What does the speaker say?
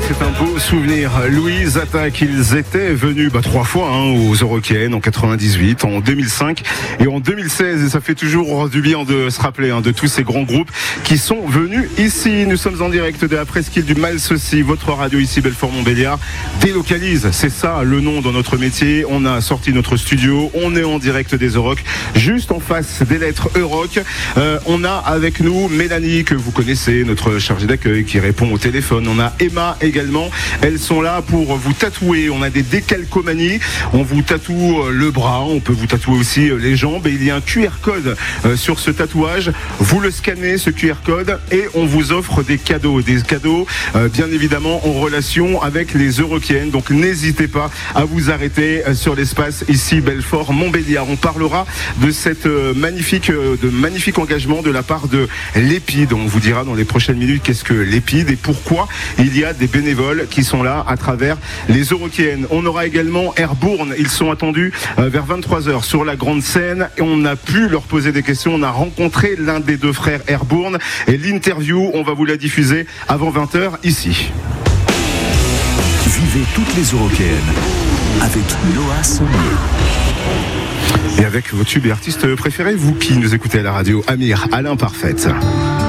c'est un beau souvenir. Louise Attaque, ils étaient venus 3 fois aux Eurockéennes en 98, en 2005 et en 2016. Et ça fait toujours du bien de se rappeler de tous ces grands groupes qui sont venus ici. Nous sommes en direct de la presqu'île du Malsaucy. Votre radio ici, Belfort-Montbéliard, délocalise. C'est ça le nom dans notre métier. On a sorti notre studio. On est en direct des Euroc, juste en face des lettres Euroc. On a avec nous Mélanie, que vous connaissez, notre chargée d'accueil qui répond au téléphone. On a Emma également. Elles sont là pour vous tatouer. On a des décalcomanies. On vous tatoue le bras. On peut vous tatouer aussi les jambes. Et il y a un QR code sur ce tatouage. Vous le scannez, ce QR code, et on vous offre des cadeaux. Des cadeaux, bien évidemment, en relation avec les Eurockéennes. Donc, n'hésitez pas à vous arrêter sur l'espace ici, Belfort-Montbéliard. On parlera de cette magnifique engagement de la part de l'EPID. On vous dira dans les prochaines minutes qu'est-ce que l'EPID et pourquoi il y a des bénévoles qui sont là à travers les Eurockéennes. On aura également Airbourne. Ils sont attendus vers 23h sur la grande scène et on a pu leur poser des questions. On a rencontré l'un des deux frères Airbourne et l'interview, on va vous la diffuser avant 20h ici. Vivez toutes les Eurockéennes avec Noah Sommier. Et avec vos tubes et artistes préférés, vous qui nous écoutez à la radio, Amir, à l'imparfaite.